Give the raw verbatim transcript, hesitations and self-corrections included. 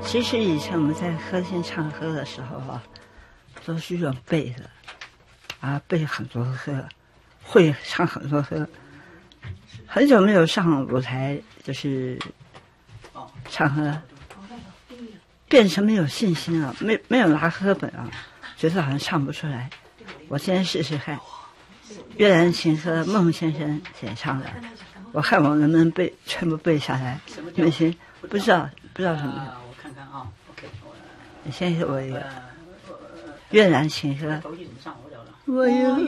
其实以前我们在歌厅唱歌的时候啊，都是用背的，啊，背很多歌，会唱很多歌。很久没有上舞台，就是唱歌，变成没有信心了，没没有拿歌本啊，觉得好像唱不出来。我今天试试看，《越南情歌》孟先生写唱的，我看我能不能背全部背下来。没行，不知道不知道什么。 我看看啊 ，OK， 你先给我一个《越南情歌》。 我有。